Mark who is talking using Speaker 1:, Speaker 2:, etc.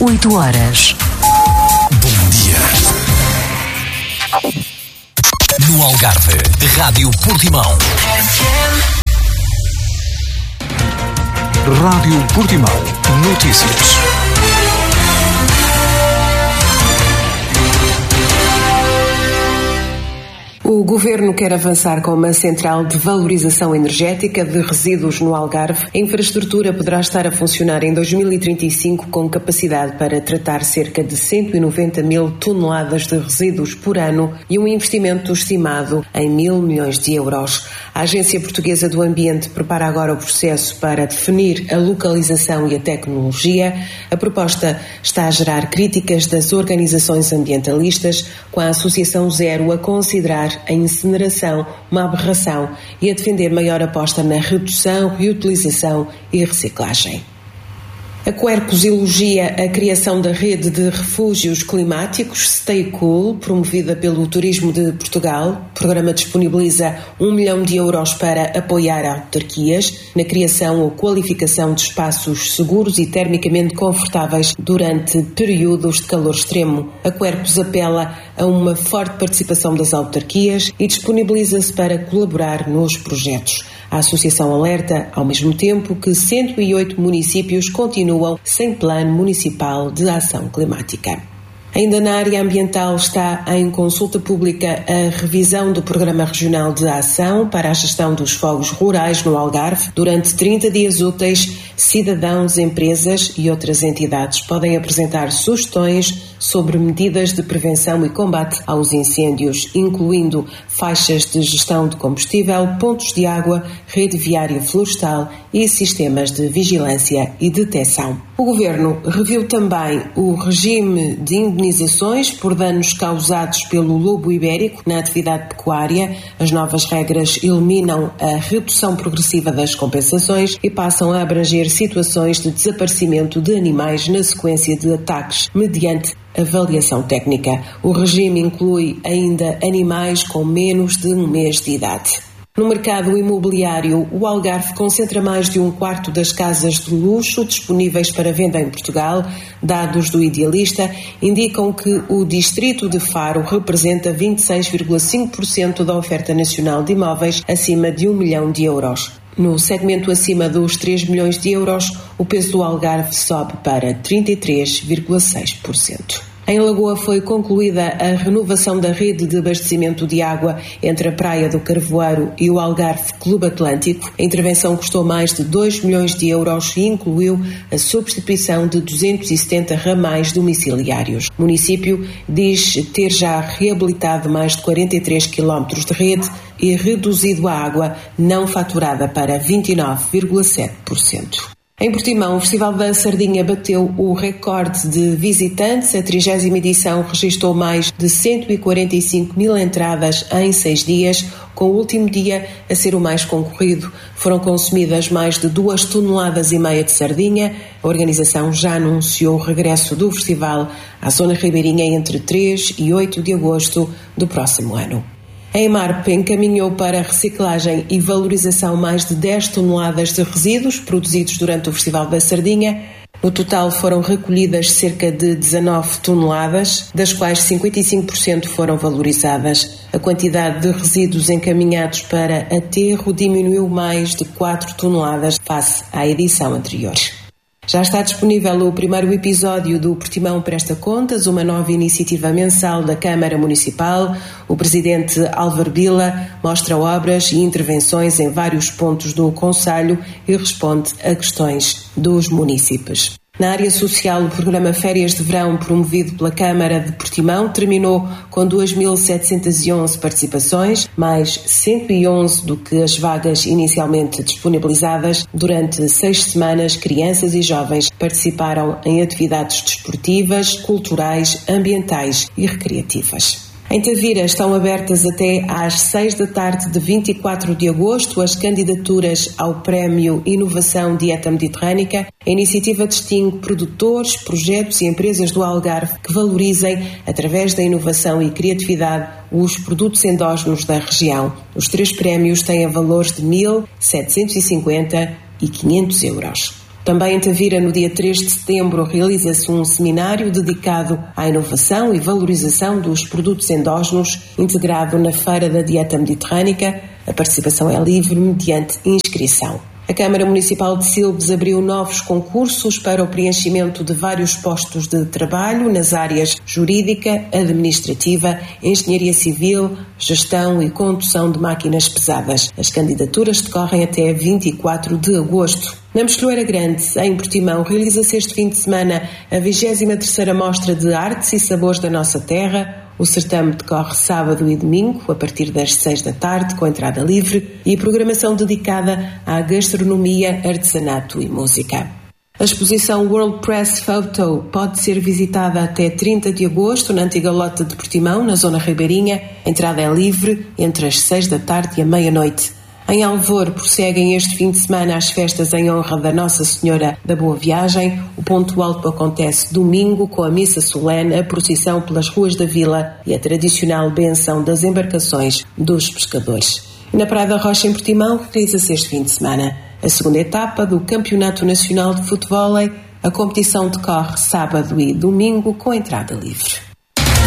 Speaker 1: 8 horas.
Speaker 2: Bom dia. No Algarve, Rádio Portimão. Rádio Portimão. Notícias.
Speaker 3: O Governo quer avançar com uma central de valorização energética de resíduos no Algarve. A infraestrutura poderá estar a funcionar em 2035 com capacidade para tratar cerca de 190 mil toneladas de resíduos por ano e um investimento estimado em 1.000 milhões de euros. A Agência Portuguesa do Ambiente prepara agora o processo para definir a localização e a tecnologia. A proposta está a gerar críticas das organizações ambientalistas, com a Associação Zero a considerar a incineração uma aberração e a defender maior aposta na redução, reutilização e reciclagem. A Quercus elogia a criação da rede de refúgios climáticos Stay Cool, promovida pelo Turismo de Portugal. O programa disponibiliza 1 milhão de euros para apoiar autarquias na criação ou qualificação de espaços seguros e termicamente confortáveis durante períodos de calor extremo. A Quercus apela a uma forte participação das autarquias e disponibiliza-se para colaborar nos projetos. A associação alerta, ao mesmo tempo, que 108 municípios continuam sem plano municipal de ação climática. Ainda na área ambiental está em consulta pública a revisão do Programa Regional de Ação para a Gestão dos Fogos Rurais no Algarve. Durante 30 dias úteis, cidadãos, empresas e outras entidades podem apresentar sugestões sobre medidas de prevenção e combate aos incêndios, incluindo faixas de gestão de combustível, pontos de água, rede viária florestal e sistemas de vigilância e detecção. O Governo reviu também o regime de indenizações por danos causados pelo lobo ibérico na atividade pecuária. As novas regras eliminam a redução progressiva das compensações e passam a abranger situações de desaparecimento de animais na sequência de ataques mediante avaliação técnica. O regime inclui ainda animais com menos de um mês de idade. No mercado imobiliário, o Algarve concentra mais de um quarto das casas de luxo disponíveis para venda em Portugal. Dados do Idealista indicam que o distrito de Faro representa 26,5% da oferta nacional de imóveis acima de 1 milhão de euros. No segmento acima dos 3 milhões de euros, o peso do Algarve sobe para 33,6%. Em Lagoa foi concluída a renovação da rede de abastecimento de água entre a Praia do Carvoeiro e o Algarve Clube Atlântico. A intervenção custou mais de 2 milhões de euros e incluiu a substituição de 270 ramais domiciliários. O município diz ter já reabilitado mais de 43 quilómetros de rede e reduzido a água não faturada para 29,7%. Em Portimão, o Festival da Sardinha bateu o recorde de visitantes. A 30ª edição registrou mais de 145 mil entradas em 6 dias, com o último dia a ser o mais concorrido. Foram consumidas mais de 2,5 toneladas de sardinha. A organização já anunciou o regresso do festival à zona ribeirinha entre 3 e 8 de agosto do próximo ano. A EMARP encaminhou para a reciclagem e valorização mais de 10 toneladas de resíduos produzidos durante o Festival da Sardinha. No total foram recolhidas cerca de 19 toneladas, das quais 55% foram valorizadas. A quantidade de resíduos encaminhados para aterro diminuiu mais de 4 toneladas face à edição anterior. Já está disponível o primeiro episódio do Portimão Presta Contas, uma nova iniciativa mensal da Câmara Municipal. O presidente Álvaro Bila mostra obras e intervenções em vários pontos do concelho e responde a questões dos munícipes. Na área social, o programa Férias de Verão, promovido pela Câmara de Portimão, terminou com 2.711 participações, mais 111 do que as vagas inicialmente disponibilizadas. Durante 6 semanas, crianças e jovens participaram em atividades desportivas, culturais, ambientais e recreativas. Em Tavira estão abertas até às 6 da tarde de 24 de agosto as candidaturas ao Prémio Inovação Dieta Mediterrânica. A iniciativa distingue produtores, projetos e empresas do Algarve que valorizem, através da inovação e criatividade, os produtos endógenos da região. Os 3 prémios têm valores de 1.750 e 500 euros. Também em Tavira, no dia 3 de setembro, realiza-se um seminário dedicado à inovação e valorização dos produtos endógenos, integrado na Feira da Dieta Mediterrânica. A participação é livre mediante inscrição. A Câmara Municipal de Silves abriu novos concursos para o preenchimento de vários postos de trabalho nas áreas jurídica, administrativa, engenharia civil, gestão e condução de máquinas pesadas. As candidaturas decorrem até 24 de agosto. Na Mexilheira Grande, em Portimão, realiza-se este fim de semana a 23ª Mostra de Artes e Sabores da Nossa Terra. O certame decorre sábado e domingo, a partir das 6 da tarde, com entrada livre e programação dedicada à gastronomia, artesanato e música. A exposição World Press Photo pode ser visitada até 30 de agosto na antiga lota de Portimão, na zona ribeirinha. A entrada é livre entre as 6 da tarde e a meia-noite. Em Alvor, prosseguem este fim de semana as festas em honra da Nossa Senhora da Boa Viagem. O ponto alto acontece domingo com a missa solene, a procissão pelas ruas da vila e a tradicional benção das embarcações dos pescadores. E na Praia da Rocha, em Portimão, realiza-se este fim de semana a segunda etapa do Campeonato Nacional de Futevôlei. A competição decorre sábado e domingo com entrada livre.